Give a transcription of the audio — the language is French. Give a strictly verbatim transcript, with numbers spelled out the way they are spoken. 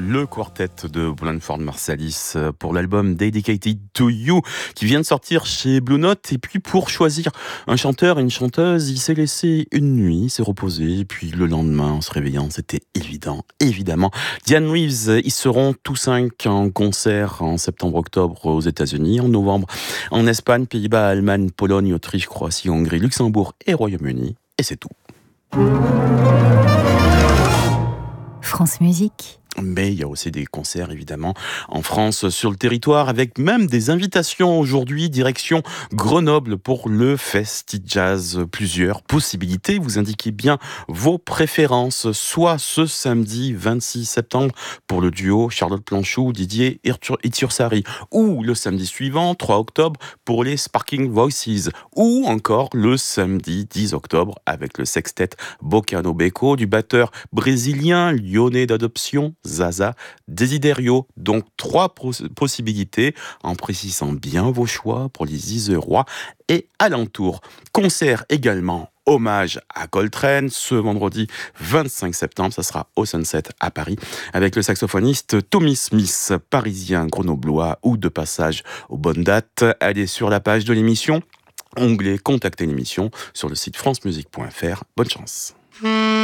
le quartet de Blandford Marsalis pour l'album Dedicated to You qui vient de sortir chez Blue Note. Et puis pour choisir un chanteur et une chanteuse, il s'est laissé une nuit, il s'est reposé. Et puis le lendemain, en se réveillant, c'était évident, évidemment. Dianne Reeves, ils seront tous cinq en concert en septembre-octobre aux États-Unis, en novembre en Espagne, Pays-Bas, Allemagne, Pologne, Autriche, Croatie, Hongrie, Luxembourg et Royaume-Uni. Et c'est tout. France Musique. Mais il y a aussi des concerts, évidemment, en France, sur le territoire, avec même des invitations aujourd'hui, direction Grenoble pour le Festi Jazz. Plusieurs possibilités, vous indiquez bien vos préférences, soit ce samedi vingt-six septembre pour le duo Charlotte Planchou, Didier Itursari, ou le samedi suivant, trois octobre, pour les Sparking Voices, ou encore le samedi dix octobre avec le sextet Bocano Becco du batteur brésilien lyonnais d'adoption Zaza Desiderio. Donc trois pos- possibilités en précisant bien vos choix pour les Isérois et alentours. Concert également. Hommage à Coltrane ce vendredi vingt-cinq septembre, ça sera au Sunset à Paris avec le saxophoniste Tommy Smith, parisien grenoblois ou de passage aux bonnes dates. Allez sur la page de l'émission, onglet contacter l'émission sur le site francemusique point f r. Bonne chance.